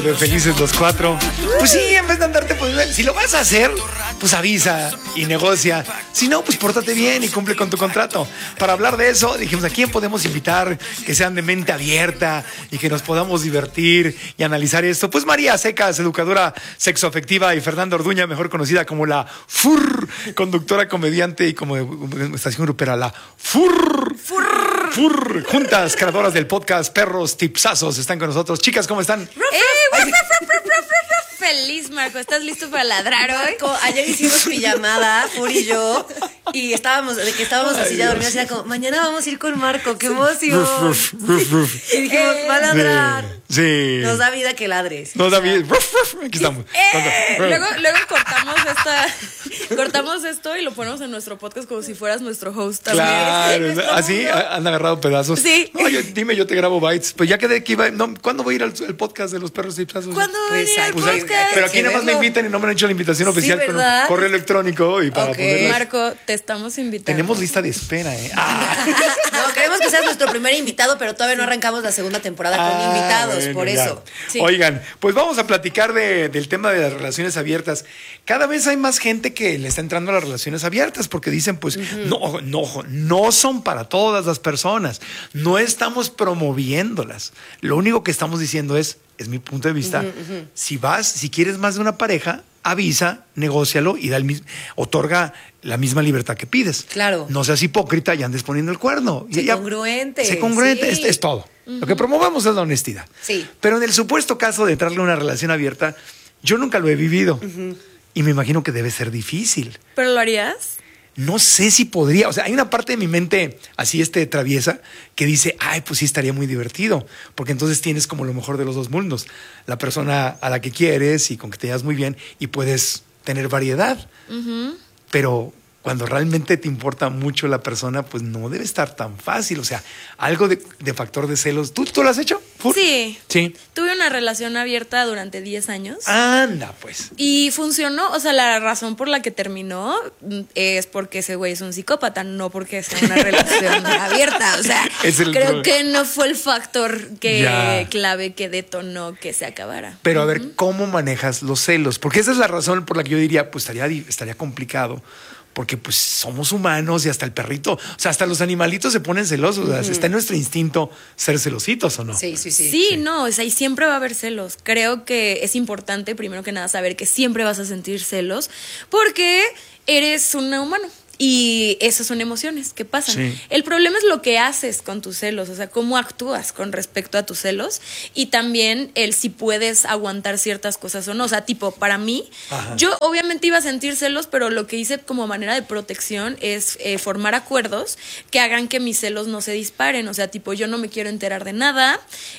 Felices los cuatro. Pues sí, en vez de andarte, pues si lo vas a hacer, pues avisa y negocia. Si no, pues pórtate bien y cumple con tu contrato. Para hablar de eso, dijimos, ¿a quién podemos invitar que sean de mente abierta y que nos podamos divertir y analizar esto? Pues María Secas, educadora sexoafectiva, y Fernanda Orduña, mejor conocida como la FUR, conductora, comediante y como estación grupera, la FUR. FUR, juntas, creadoras del podcast Perros Tipsazos, están con nosotros. Chicas, ¿cómo están? Feliz, Marco. ¿Estás listo para ladrar hoy? Marco, ayer hicimos pijamada, Fur y yo, y estábamos así ya dormidos, era como, mañana vamos a ir con Marco, qué emoción. Y dijimos, va a ladrar. Sí. Nos da vida que ladres. Nos da vida. Aquí estamos. Luego cortamos esto y lo ponemos en nuestro podcast como si fueras nuestro host también. Claro, así han agarrado pedazos. Sí. No, dime, yo te grabo bytes. Pues ya quedé que iba. No, ¿cuándo voy a ir al podcast de los Perros Tipsazos? ¿Cuándo va a venir al Pues, podcast? pero aquí nada más me invitan y no me han hecho la invitación oficial con un ¿verdad? correo electrónico y para ponerlas. Marco, te estamos invitando. Tenemos lista de espera, ¿eh? No, queremos que seas nuestro primer invitado, pero todavía no arrancamos la segunda temporada con invitados, bueno, por ya. eso. Sí. Oigan, pues vamos a platicar del tema de las relaciones abiertas. Cada vez hay más gente que le está entrando a las relaciones abiertas porque dicen, pues, no son para todas las personas. No estamos promoviéndolas. Lo único que estamos diciendo es mi punto de vista, si quieres más de una pareja, avisa, negócialo y otorga la misma libertad que pides. Claro. No seas hipócrita y andes poniendo el cuerno. Sé congruente. Sé congruente, Sí. es todo. Lo que promovemos es la honestidad. Sí. Pero en el supuesto caso de entrarle a una relación abierta, yo nunca lo he vivido. Y me imagino que debe ser difícil. ¿Pero lo harías? No sé si podría, o sea, hay una parte de mi mente así traviesa que dice, ay, pues sí estaría muy divertido, porque entonces tienes como lo mejor de los dos mundos, la persona a la que quieres y con que te llevas muy bien y puedes tener variedad, pero cuando realmente te importa mucho la persona, pues no debe estar tan fácil, o sea, algo de factor de celos. ¿Tú lo has hecho? ¿Fur? Sí. Sí. Tuve una relación abierta durante 10 años. Anda, pues. Y funcionó, o sea, la razón por la que terminó es porque ese güey es un psicópata, no porque sea una relación abierta. O sea, creo que no fue el factor clave que detonó que se acabara. Pero a ver, ¿cómo manejas los celos? Porque esa es la razón por la que yo diría, pues estaría complicado. Porque pues somos humanos y hasta el perrito, o sea, hasta los animalitos se ponen celosos. O sea, está en nuestro instinto ser celositos, ¿o no? Sí, no, o sea, y siempre va a haber celos. Creo que es importante, primero que nada, saber que siempre vas a sentir celos porque eres un humano. Y esas son emociones que pasan. Sí. El problema es lo que haces con tus celos, o sea, cómo actúas con respecto a tus celos y también el si puedes aguantar ciertas cosas o no. O sea, tipo, para mí, yo obviamente iba a sentir celos, pero lo que hice como manera de protección es formar acuerdos que hagan que mis celos no se disparen. O sea, tipo, yo no me quiero enterar de nada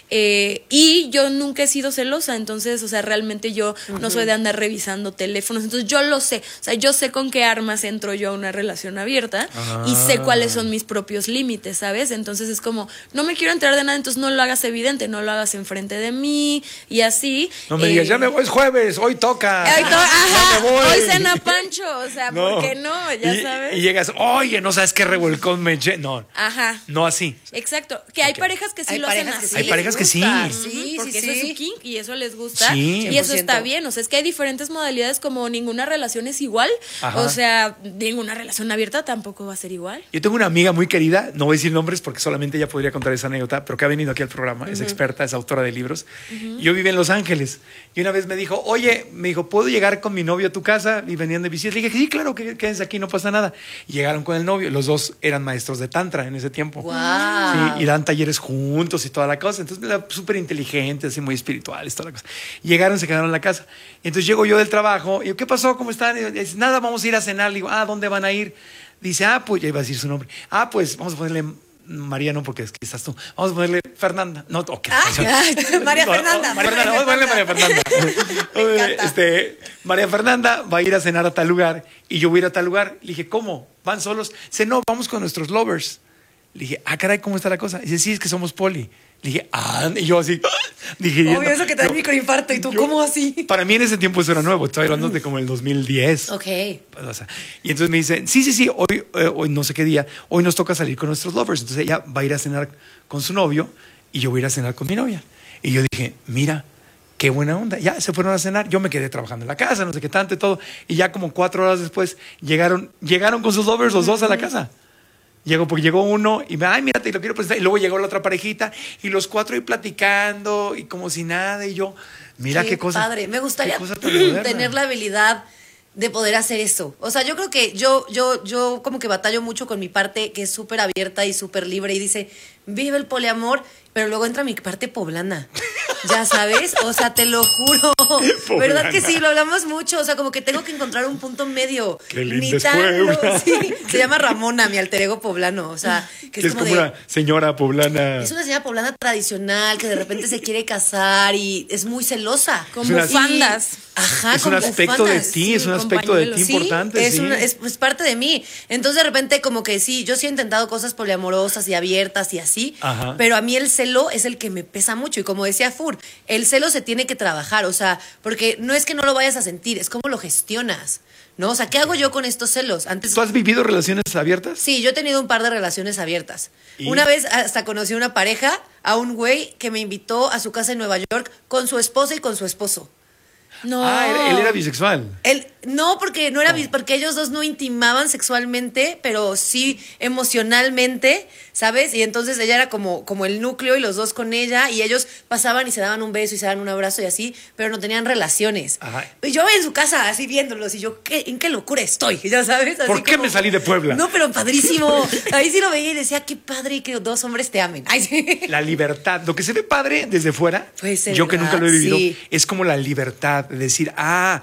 y yo nunca he sido celosa. Entonces, o sea, realmente yo no soy de andar revisando teléfonos. Entonces, yo lo sé. O sea, yo sé con qué armas entro yo a una relación abierta y sé cuáles son mis propios límites, ¿sabes? Entonces es como, no me quiero enterar de nada, entonces no lo hagas evidente, no lo hagas enfrente de mí y así. No me digas, ya me voy, es jueves, hoy toca. Hoy cena Pancho, o sea, ¿por qué no? Ya sabes. Y llegas, oye, no sabes qué revolcón me eché. No, no así. Exacto, que hay parejas que sí lo hacen así. Hay parejas que sí. Porque eso es su kink y eso les gusta Sí. y eso está bien. O sea, es que hay diferentes modalidades, como ninguna relación es igual. O sea, ninguna relación abierta tampoco va a ser igual. Yo tengo una amiga muy querida, no voy a decir nombres porque solamente ella podría contar esa anécdota, pero que ha venido aquí al programa, es experta, es autora de libros. Yo viví en Los Ángeles y una vez me dijo, ¿puedo llegar con mi novio a tu casa? Y venían de visita. Le dije, sí, claro, quédense aquí, no pasa nada. Y llegaron con el novio, los dos eran maestros de tantra en ese tiempo. Wow. Sí, y dan talleres juntos y toda la cosa. Entonces, súper inteligentes, así muy espirituales, toda la cosa. Llegaron, se quedaron en la casa. Y entonces llego yo del trabajo y yo, ¿qué pasó? ¿Cómo están? Y dice, nada, vamos a ir a cenar. Le digo, ¿dónde van a ir? Dice, pues ya iba a decir su nombre. Pues vamos a ponerle María, no, porque es que estás tú. Vamos a ponerle Fernanda. No, ok. María Fernanda. Vamos a ponerle María Fernanda. María Fernanda va a ir a cenar a tal lugar y yo voy a ir a tal lugar. Le dije, ¿cómo? ¿Van solos? Dice, no, vamos con nuestros lovers. Le dije, caray, ¿cómo está la cosa? Dice, sí, es que somos poli. Le dije, y yo así, dije, obvio, eso que te da microinfarto, y tú, ¿cómo así? Para mí en ese tiempo eso era nuevo, estoy hablando de como el 2010. Ok. O sea, y entonces me dice, sí, hoy no sé qué día, hoy nos toca salir con nuestros lovers. Entonces ella va a ir a cenar con su novio y yo voy a ir a cenar con mi novia. Y yo dije, mira, qué buena onda. Ya se fueron a cenar. Yo me quedé trabajando en la casa, no sé qué tanto y todo. Y ya como 4 horas después llegaron con sus lovers los dos a la casa. Porque llegó uno y ay, mira, te lo quiero presentar. Y luego llegó la otra parejita y los 4 ahí platicando y como si nada. Y yo, mira qué cosa. Padre, me gustaría qué cosa tan moderna. tener la habilidad de poder hacer eso. O sea, yo creo que yo como que batallo mucho con mi parte que es súper abierta y súper libre y dice, vive el poliamor, pero luego entra mi parte poblana. Ya sabes, o sea, te lo juro. Poblana. ¿Verdad que sí? Lo hablamos mucho, o sea, como que tengo que encontrar un punto medio. Qué lindo es Puebla. Sí, se llama Ramona, mi alter ego poblano, o sea, que es como una señora poblana. es una señora poblana tradicional que de repente se quiere casar y es muy celosa. Como bufandas. Ajá, es un aspecto de ti, es un aspecto de ti importante. Es parte de mí. Entonces de repente como que sí, yo sí he intentado cosas poliamorosas y abiertas y así, Ajá. pero a mí el celo es el que me pesa mucho y como decía Fur, el celo se tiene que trabajar, o sea, porque no es que no lo vayas a sentir, es cómo lo gestionas, ¿no? O sea, ¿qué hago yo con estos celos? Antes ¿Tú has vivido relaciones abiertas? Sí, yo he tenido un par de relaciones abiertas. ¿Y? Una vez hasta conocí una pareja, a un güey que me invitó a su casa en Nueva York con su esposa y con su esposo. No. Él era bisexual. No, porque no era porque ellos dos no intimaban sexualmente, pero sí emocionalmente, ¿sabes? Y entonces ella era como el núcleo y los dos con ella, y ellos pasaban y se daban un beso y se daban un abrazo y así, pero no tenían relaciones. Ajá. Y yo en su casa así viéndolos, y yo, ¿en qué locura estoy? Ya sabes. Así ¿Por qué me salí de Puebla? No, pero padrísimo. Ahí sí lo veía y decía, qué padre que 2 hombres te amen. Ay, sí. La libertad. Lo que se ve padre desde fuera, Pues, yo que nunca lo he vivido, sí. es como la libertad de decir,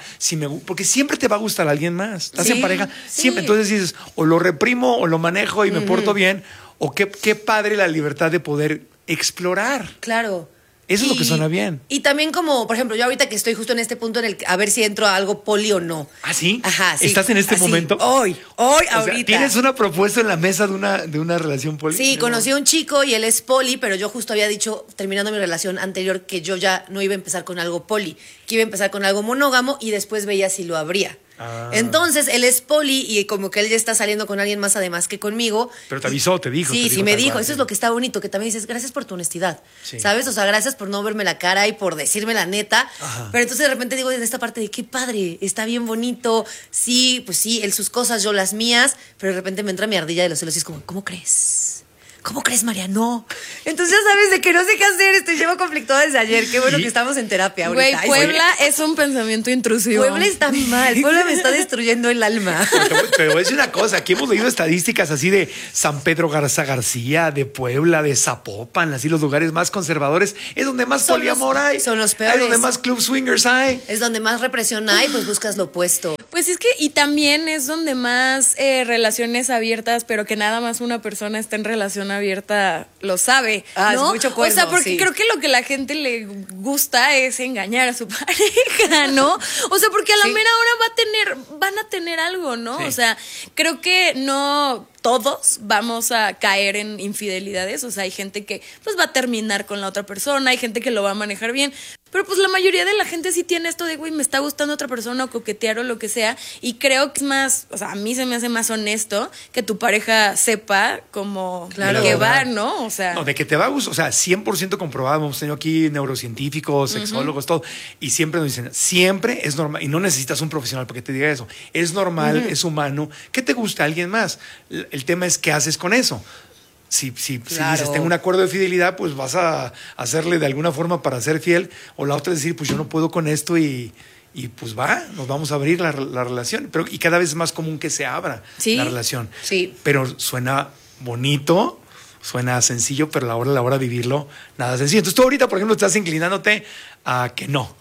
porque siempre te va a gustar alguien más. Estás Sí, en pareja, sí. siempre. Entonces dices, o lo reprimo o lo manejo y me porto bien, o qué padre la libertad de poder explorar. Claro. Eso es lo que suena bien. Y también como, por ejemplo, yo ahorita que estoy justo en este punto en el que a ver si entro a algo poli o no. ¿Ah, sí? Ajá, sí. ¿Estás en este Así, momento? Hoy, O sea, ahorita. ¿tienes una propuesta en la mesa de una relación poli? Sí, conocí a un chico y él es poli, pero yo justo había dicho, terminando mi relación anterior, que yo ya no iba a empezar con algo poli, que iba a empezar con algo monógamo y después veía si lo abría. Entonces, él es poli y como que él ya está saliendo con alguien más además que conmigo. Pero te avisó, te dijo. Sí, me tal dijo. cual, Eso sí. es lo que está bonito, que también dices, gracias por tu honestidad, Sí. ¿sabes? O sea, gracias por no verme la cara y por decirme la neta. Ajá. Pero entonces de repente digo en esta parte de qué padre, está bien bonito. Sí, pues sí, él sus cosas, yo las mías, pero de repente me entra mi ardilla de los celos y es como, ¿cómo crees? ¿Cómo crees, María? No. Entonces ya sabes de que no sé qué hacer. Llevo conflictuada desde ayer. Qué bueno ¿Sí? que estamos en terapia Güey, ahorita. Puebla es un pensamiento intrusivo. Puebla está mal. Puebla me está destruyendo el alma. Te voy a decir una cosa, aquí hemos leído estadísticas así de San Pedro Garza García, de Puebla, de Zapopan, así los lugares más conservadores, es donde más Son poliamor los- hay. son los Es peores. donde más club swingers hay. Es donde más represión hay, pues buscas lo opuesto. Pues es que, y también es donde más relaciones abiertas, pero que nada más una persona está en relación abierta, lo sabe. Ah, ¿no? es mucho cuerno, O sea, porque sí. creo que lo que la gente le gusta es engañar a su pareja, ¿no? O sea, porque a la Sí. mera hora van a tener algo, ¿no? Sí. O sea, creo que no todos vamos a caer en infidelidades. O sea, hay gente que pues va a terminar con la otra persona, hay gente que lo va a manejar bien. Pero pues la mayoría de la gente sí tiene esto de, güey, me está gustando otra persona o coquetear o lo que sea. Y creo que es más, o sea, a mí se me hace más honesto que tu pareja sepa como Claro. de qué va, ¿no? O sea, No, de que te va a gustar, o sea, 100% comprobado. Hemos tenido aquí neurocientíficos, sexólogos, todo. Y siempre nos dicen, siempre es normal, y no necesitas un profesional para que te diga eso. Es normal, es humano, que te gusta alguien más. El tema es qué haces con eso. Si Claro. dices, tengo un acuerdo de fidelidad, pues vas a hacerle de alguna forma para ser fiel. O la otra es decir, pues yo no puedo con esto y pues nos vamos a abrir la relación. Y cada vez es más común que se abra Sí. la relación. Sí. Pero suena bonito, suena sencillo, pero a la hora de vivirlo, nada sencillo. Entonces tú ahorita, por ejemplo, estás inclinándote a que no.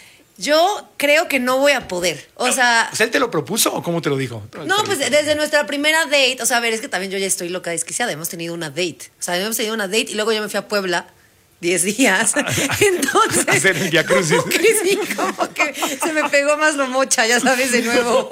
Yo creo que no voy a poder. O sea, ¿Él te lo propuso o cómo te lo dijo? no, pues desde nuestra primera date, o sea, a ver, es que también yo ya estoy loca desquiciada, hemos tenido una date. O sea, hemos tenido una date y luego yo me fui a Puebla 10 días. Entonces, Hacer el Via Crucis. como que sí, como que se me pegó más lo mocha, ya sabes, de nuevo.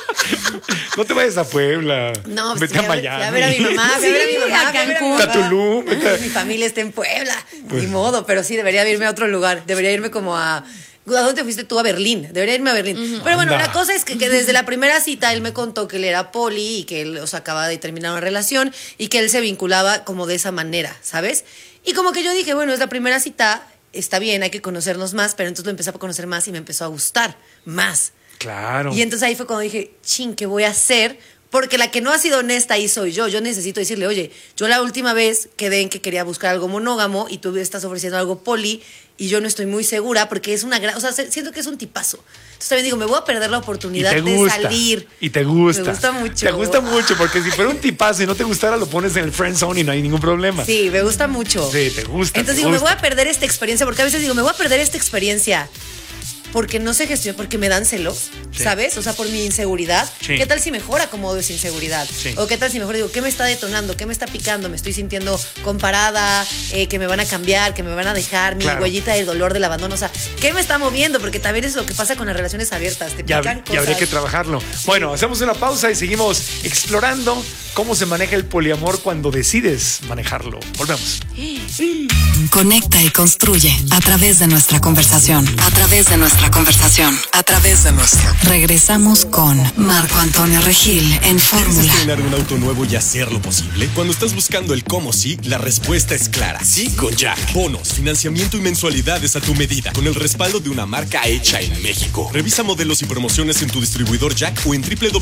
No te vayas a Puebla. No, pues vete a fui Miami. a ver a mi mamá, fui a ver a mi mamá, a fui a ver a mi Cancún. mamá. A Tulum. Mi familia está en Puebla, ni modo, pero sí, debería irme a otro lugar, debería irme como ¿a dónde te fuiste tú? A Berlín. Debería irme a Berlín. Pero bueno, Anda. la cosa es que desde la primera cita él me contó que él era poli y que él, o sea, acababa de terminar una relación y que él se vinculaba como de esa manera, ¿sabes? Y como que yo dije, bueno, es la primera cita está bien, hay que conocernos más, pero entonces lo empecé a conocer más y me empezó a gustar más. Claro. Y entonces ahí fue cuando dije, ¿qué voy a hacer? Porque la que no ha sido honesta ahí soy yo. Yo necesito decirle, oye, yo la última vez quedé en que quería buscar algo monógamo y tú estás ofreciendo algo poli y yo no estoy muy segura porque es una gran... O sea, siento que es un tipazo. Entonces también digo, me voy a perder la oportunidad de salir. Y te gusta. Me gusta mucho. Te gusta mucho porque si fuera un tipazo y no te gustara, lo pones en el friend zone y no hay ningún problema. Sí, me gusta mucho. Sí, te gusta. Entonces digo, me voy a perder esta experiencia porque a veces digo, me voy a perder esta experiencia porque no sé gestionar, porque me dan celos, sí. ¿sabes? O sea, por mi inseguridad. Sí. ¿Qué tal si mejor acomodo esa inseguridad? Sí. O qué tal si mejor digo, ¿qué me está detonando? ¿Qué me está picando? Me estoy sintiendo comparada, que me van a cambiar, que me van a dejar, mi huellita del dolor del abandono. O sea, ¿qué me está moviendo? Porque también es lo que pasa con las relaciones abiertas. Te pican cosas. Ya habría que trabajarlo. Sí. Bueno, hacemos una pausa y seguimos explorando cómo se maneja el poliamor cuando decides manejarlo. Volvemos. Conecta y construye a través de nuestra conversación. A través de nuestra conversación. A través de nuestra. Regresamos con Marco Antonio Regil en Fórmula. ¿Quieres estrenar un auto nuevo y hacerlo posible? Cuando estás buscando el cómo sí, la respuesta es clara. Sí con Jack. Bonos, financiamiento y mensualidades a tu medida. Con el respaldo de una marca hecha en México. Revisa modelos y promociones en tu distribuidor Jack o en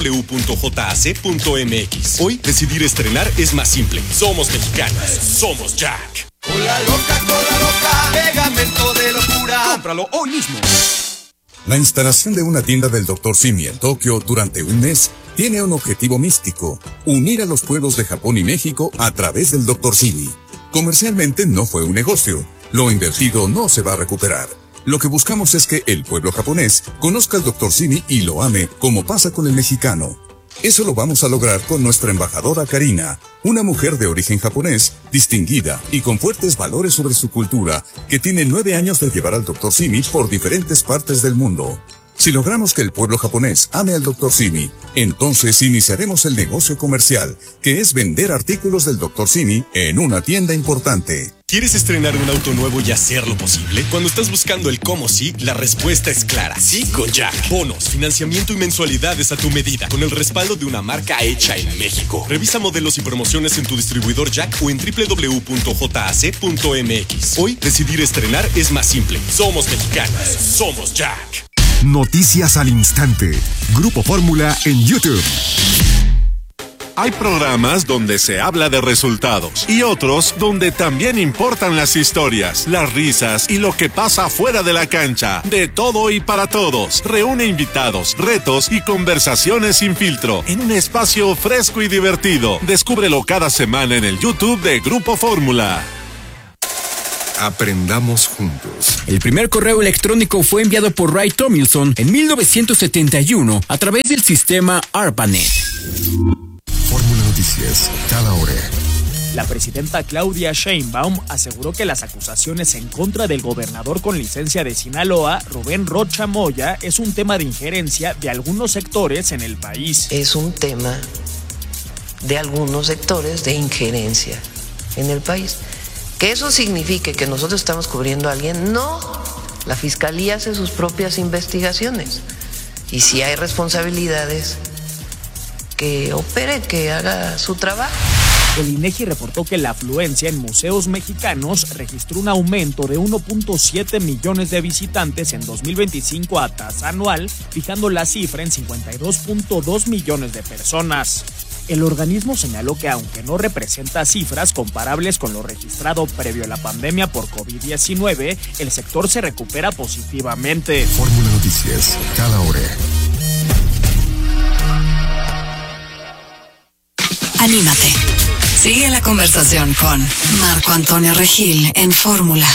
www.jac.mx. Hoy, decidir estrenar es más simple. Somos mexicanos. Somos Jack. Cola loca, pegamento de locura. Cómpralo hoy mismo. La instalación de una tienda del Dr. Simi en Tokio durante un mes tiene un objetivo místico: unir a los pueblos de Japón y México a través del Dr. Simi. Comercialmente no fue un negocio. Lo invertido no se va a recuperar. Lo que buscamos es que el pueblo japonés conozca al Dr. Simi y lo ame, como pasa con el mexicano. Eso lo vamos a lograr con nuestra embajadora Karina, una mujer de origen japonés, distinguida y con fuertes valores sobre su cultura, que tiene 9 años de llevar al Dr. Simi por diferentes partes del mundo. Si logramos que el pueblo japonés ame al Dr. Simi, entonces iniciaremos el negocio comercial, que es vender artículos del Dr. Simi en una tienda importante. ¿Quieres estrenar un auto nuevo y hacerlo posible? Cuando estás buscando el cómo sí, la respuesta es clara. Sí con Jack. Bonos, financiamiento y mensualidades a tu medida. Con el respaldo de una marca hecha en México. Revisa modelos y promociones en tu distribuidor Jack o en www.jac.mx. Hoy, decidir estrenar es más simple. Somos mexicanos. Somos Jack. Noticias al instante. Grupo Fórmula en YouTube. Hay programas donde se habla de resultados y otros donde también importan las historias, las risas y lo que pasa fuera de la cancha. De todo y para todos. Reúne invitados, retos y conversaciones sin filtro en un espacio fresco y divertido. Descúbrelo cada semana en el YouTube de Grupo Fórmula. Aprendamos juntos. El primer correo electrónico fue enviado por Ray Tomlinson en 1971 a través del sistema ARPANET. Fórmula Noticias, cada hora. La presidenta Claudia Sheinbaum aseguró que las acusaciones en contra del gobernador con licencia de Sinaloa, Rubén Rocha Moya, es un tema de injerencia de algunos sectores en el país. Es un tema de algunos sectores de injerencia en el país. Que eso signifique que nosotros estamos cubriendo a alguien, no. La Fiscalía hace sus propias investigaciones. Y si hay responsabilidades, que opere, que haga su trabajo. El INEGI reportó que la afluencia en museos mexicanos registró un aumento de 1.7 millones de visitantes en 2025 a tasa anual, fijando la cifra en 52.2 millones de personas. El organismo señaló que aunque no representa cifras comparables con lo registrado previo a la pandemia por COVID-19, el sector se recupera positivamente. Fórmula Noticias, cada hora. Anímate. Sigue la conversación con Marco Antonio Regil en Fórmula.